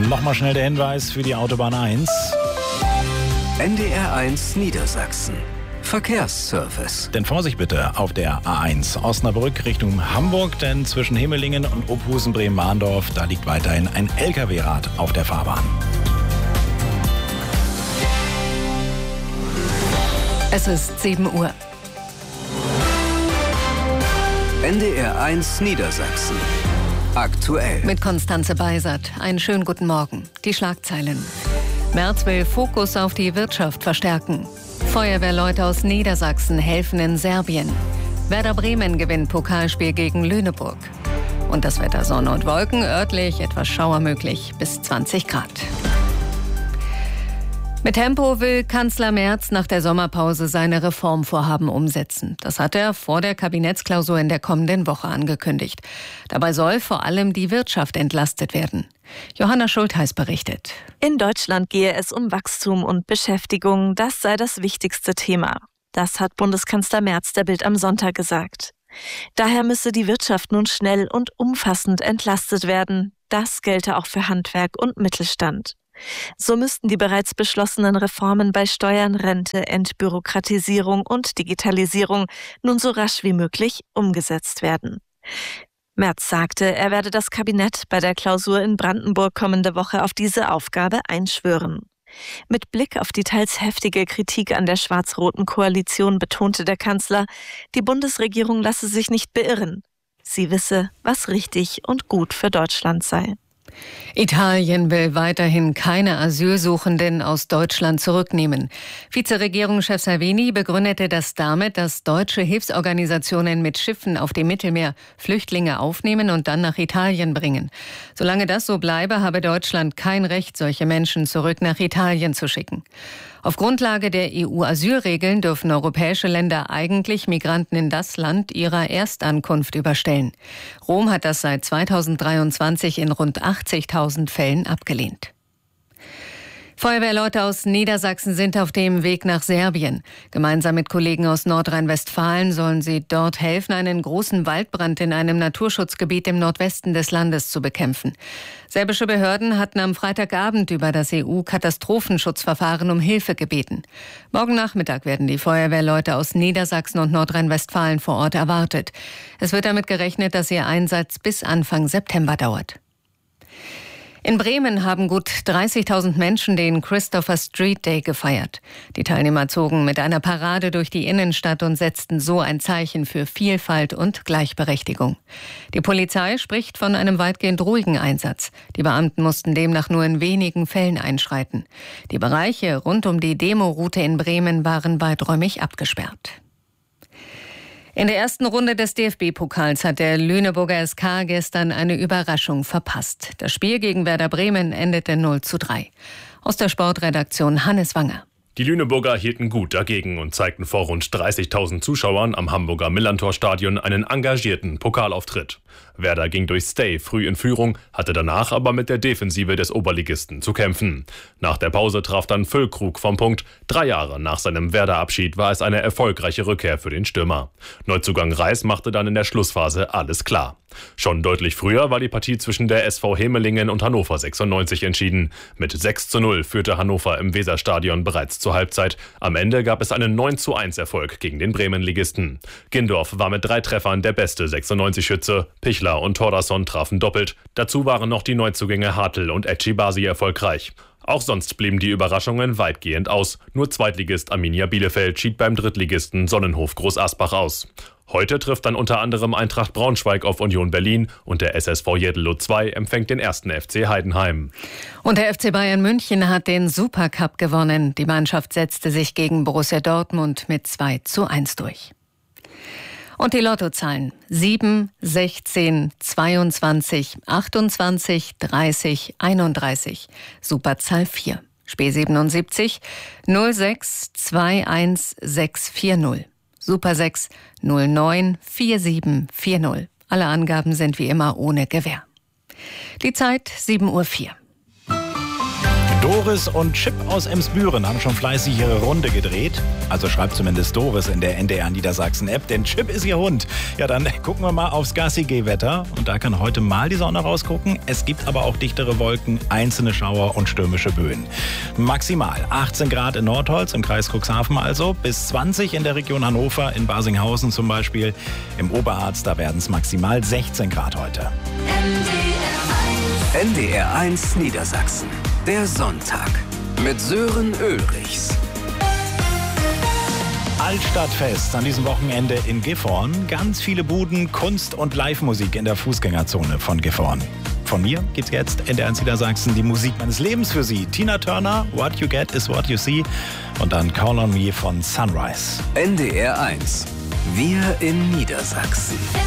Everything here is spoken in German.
Nochmal schnell der Hinweis für die Autobahn 1. NDR 1 Niedersachsen. Verkehrsservice. Denn Vorsicht bitte auf der A1 Osnabrück Richtung Hamburg, denn zwischen Himmelingen und Opusen-Bremen-Mahndorf, da liegt weiterhin ein LKW-Rad auf der Fahrbahn. Es ist 7 Uhr. NDR 1 Niedersachsen. Aktuell. Mit Konstanze Beisert. Einen schönen guten Morgen. Die Schlagzeilen. Merz will Fokus auf die Wirtschaft verstärken. Feuerwehrleute aus Niedersachsen helfen in Serbien. Werder Bremen gewinnt Pokalspiel gegen Lüneburg. Und das Wetter: Sonne und Wolken, örtlich etwas Schauer möglich, bis 20 Grad. Mit Tempo will Kanzler Merz nach der Sommerpause seine Reformvorhaben umsetzen. Das hat er vor der Kabinettsklausur in der kommenden Woche angekündigt. Dabei soll vor allem die Wirtschaft entlastet werden. Johanna Schultheiß berichtet. In Deutschland gehe es um Wachstum und Beschäftigung. Das sei das wichtigste Thema. Das hat Bundeskanzler Merz der Bild am Sonntag gesagt. Daher müsse die Wirtschaft nun schnell und umfassend entlastet werden. Das gelte auch für Handwerk und Mittelstand. So müssten die bereits beschlossenen Reformen bei Steuern, Rente, Entbürokratisierung und Digitalisierung nun so rasch wie möglich umgesetzt werden. Merz sagte, er werde das Kabinett bei der Klausur in Brandenburg kommende Woche auf diese Aufgabe einschwören. Mit Blick auf die teils heftige Kritik an der schwarz-roten Koalition betonte der Kanzler, die Bundesregierung lasse sich nicht beirren. Sie wisse, was richtig und gut für Deutschland sei. Italien will weiterhin keine Asylsuchenden aus Deutschland zurücknehmen. Vizeregierungschef Salvini begründete das damit, dass deutsche Hilfsorganisationen mit Schiffen auf dem Mittelmeer Flüchtlinge aufnehmen und dann nach Italien bringen. Solange das so bleibe, habe Deutschland kein Recht, solche Menschen zurück nach Italien zu schicken. Auf Grundlage der EU-Asylregeln dürfen europäische Länder eigentlich Migranten in das Land ihrer Erstankunft überstellen. Rom hat das seit 2023 in rund 80.000 Fällen abgelehnt. Feuerwehrleute aus Niedersachsen sind auf dem Weg nach Serbien. Gemeinsam mit Kollegen aus Nordrhein-Westfalen sollen sie dort helfen, einen großen Waldbrand in einem Naturschutzgebiet im Nordwesten des Landes zu bekämpfen. Serbische Behörden hatten am Freitagabend über das EU-Katastrophenschutzverfahren um Hilfe gebeten. Morgen Nachmittag werden die Feuerwehrleute aus Niedersachsen und Nordrhein-Westfalen vor Ort erwartet. Es wird damit gerechnet, dass ihr Einsatz bis Anfang September dauert. In Bremen haben gut 30.000 Menschen den Christopher Street Day gefeiert. Die Teilnehmer zogen mit einer Parade durch die Innenstadt und setzten so ein Zeichen für Vielfalt und Gleichberechtigung. Die Polizei spricht von einem weitgehend ruhigen Einsatz. Die Beamten mussten demnach nur in wenigen Fällen einschreiten. Die Bereiche rund um die Demoroute in Bremen waren weiträumig abgesperrt. In der ersten Runde des DFB-Pokals hat der Lüneburger SK gestern eine Überraschung verpasst. Das Spiel gegen Werder Bremen endete 0:3. Aus der Sportredaktion Hannes Wanger. Die Lüneburger hielten gut dagegen und zeigten vor rund 30.000 Zuschauern am Hamburger Millantor-Stadion einen engagierten Pokalauftritt. Werder ging durch Stay früh in Führung, hatte danach aber mit der Defensive des Oberligisten zu kämpfen. Nach der Pause traf dann Füllkrug vom Punkt. 3 Jahre nach seinem Werder-Abschied war es eine erfolgreiche Rückkehr für den Stürmer. Neuzugang Reis machte dann in der Schlussphase alles klar. Schon deutlich früher war die Partie zwischen der SV Hemelingen und Hannover 96 entschieden. Mit 6:0 führte Hannover im Weserstadion bereits zur Halbzeit. Am Ende gab es einen 9:1 Erfolg gegen den Bremen-Ligisten. Gindorf war mit 3 Treffern der beste 96-Schütze. Pichler und Thordarson trafen doppelt. Dazu waren noch die Neuzugänge Hartl und Ecibasi erfolgreich. Auch sonst blieben die Überraschungen weitgehend aus. Nur Zweitligist Arminia Bielefeld schied beim Drittligisten Sonnenhof Groß Asbach aus. Heute trifft dann unter anderem Eintracht Braunschweig auf Union Berlin und der SSV Jeddeloh 2 empfängt den 1. FC Heidenheim. Und der FC Bayern München hat den Supercup gewonnen. Die Mannschaft setzte sich gegen Borussia Dortmund mit 2:1 durch. Und die Lottozahlen: 7, 16, 22, 28, 30, 31. Superzahl 4. Spe 77 06 21 640. Super 6 09 4740. Alle Angaben sind wie immer ohne Gewähr. Die Zeit 7:04 Uhr. Doris und Chip aus Emsbüren haben schon fleißig ihre Runde gedreht. Also schreibt zumindest Doris in der NDR Niedersachsen-App, denn Chip ist ihr Hund. Ja, dann gucken wir mal aufs Gassi-G-Wetter. Und da kann heute mal die Sonne rausgucken. Es gibt aber auch dichtere Wolken, einzelne Schauer und stürmische Böen. Maximal 18 Grad in Nordholz, im Kreis Cuxhaven also, bis 20 in der Region Hannover, in Barsinghausen zum Beispiel. Im Oberharz, da werden es maximal 16 Grad heute. NDR 1 Niedersachsen. Der Sonntag mit Sören Ulrichs. Altstadtfest an diesem Wochenende in Gifhorn. Ganz viele Buden, Kunst und Live-Musik in der Fußgängerzone von Gifhorn. Von mir gibt's jetzt NDR 1 Niedersachsen die Musik meines Lebens für Sie. Tina Turner, What You Get is What You See. Und dann Call on Me von Sunrise. NDR 1. Wir in Niedersachsen.